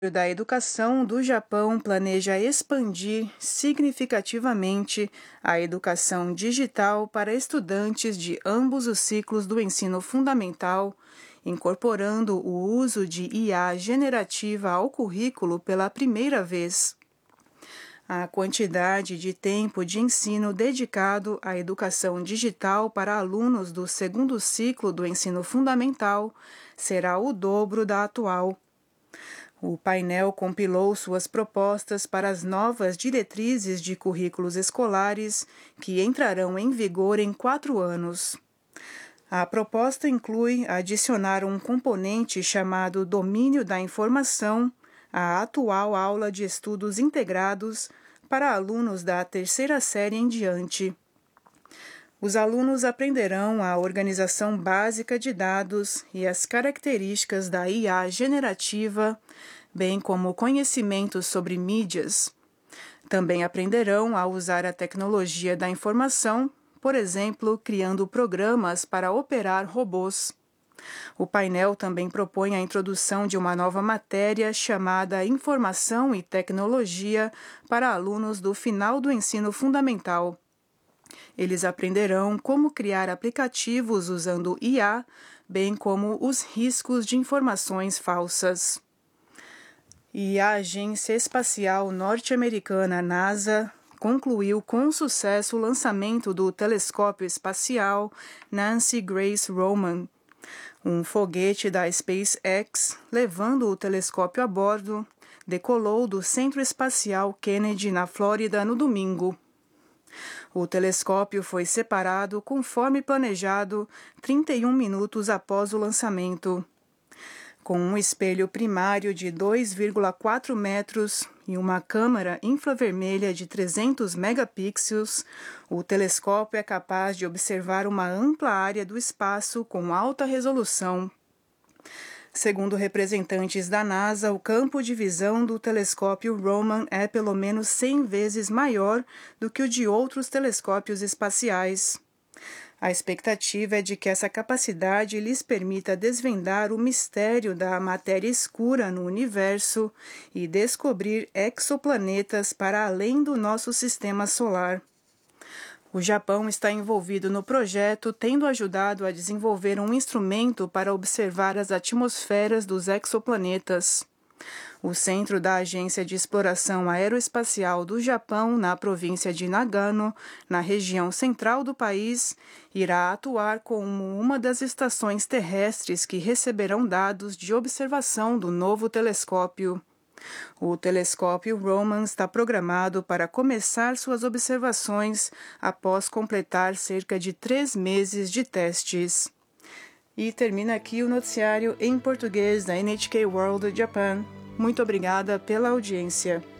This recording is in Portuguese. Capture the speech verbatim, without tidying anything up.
da Educação do Japão planeja expandir significativamente a educação digital para estudantes de ambos os ciclos do ensino fundamental, incorporando o uso de I A generativa ao currículo pela primeira vez. A quantidade de tempo de ensino dedicado à educação digital para alunos do segundo ciclo do ensino fundamental será o dobro da atual. O painel compilou suas propostas para as novas diretrizes de currículos escolares, que entrarão em vigor em quatro anos. A proposta inclui adicionar um componente chamado Domínio da Informação à atual aula de estudos integrados para alunos da terceira série em diante. Os alunos aprenderão a organização básica de dados e as características da I A generativa, bem como conhecimentos sobre mídias. Também aprenderão a usar a tecnologia da informação, por exemplo, criando programas para operar robôs. O painel também propõe a introdução de uma nova matéria chamada Informação e Tecnologia para alunos do final do ensino fundamental. Eles aprenderão como criar aplicativos usando I A, bem como os riscos de informações falsas. E a Agência Espacial Norte-Americana NASA concluiu com sucesso o lançamento do telescópio espacial Nancy Grace Roman, um foguete da SpaceX, levando o telescópio a bordo, decolou do Centro Espacial Kennedy, na Flórida, no domingo. O telescópio foi separado conforme planejado trinta e um minutos após o lançamento. Com um espelho primário de dois vírgula quatro metros e uma câmera infravermelha de trezentos megapixels, o telescópio é capaz de observar uma ampla área do espaço com alta resolução. Segundo representantes da NASA, o campo de visão do telescópio Roman é pelo menos cem vezes maior do que o de outros telescópios espaciais. A expectativa é de que essa capacidade lhes permita desvendar o mistério da matéria escura no universo e descobrir exoplanetas para além do nosso sistema solar. O Japão está envolvido no projeto, tendo ajudado a desenvolver um instrumento para observar as atmosferas dos exoplanetas. O centro da Agência de Exploração Aeroespacial do Japão, na província de Nagano, na região central do país, irá atuar como uma das estações terrestres que receberão dados de observação do novo telescópio. O telescópio Roman está programado para começar suas observações após completar cerca de três meses de testes. E termina aqui o noticiário em português da N H K World Japan. Muito obrigada pela audiência.